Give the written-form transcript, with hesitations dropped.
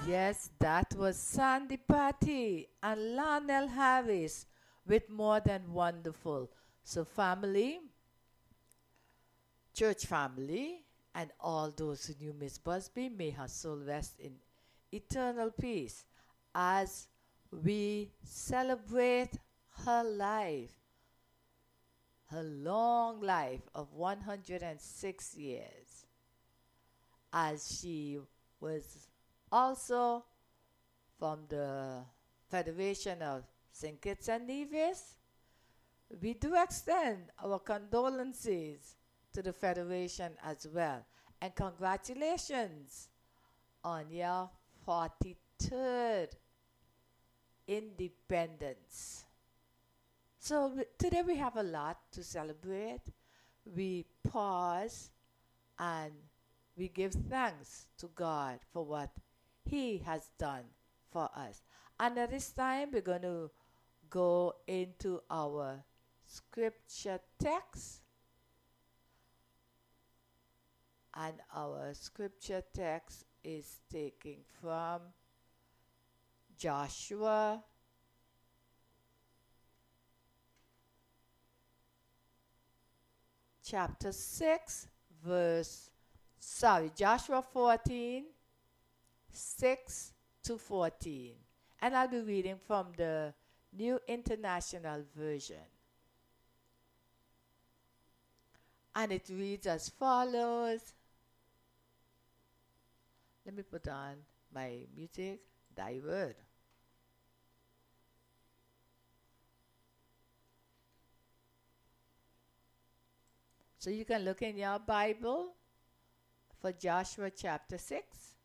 Yes, that was Sandy Patty and Lionel Harris with More Than Wonderful. So, family, church family, and all those who knew Miss Busby, may her soul rest in eternal peace as we celebrate her life, her long life of 106 years, as she was also from the Federation of St. Kitts and Nevis. We do extend our condolences to the Federation as well. And congratulations on your 43rd independence. So today we have a lot to celebrate. We pause and we give thanks to God for what He has done for us. And at this time, we're going to go into our scripture text. And our scripture text is taken from Joshua chapter 6, Joshua 14, 6 to 14. And I'll be reading from the New International Version. And it reads as follows. Let me put on my music, Thy Word. So you can look in your Bible for Joshua chapter 6.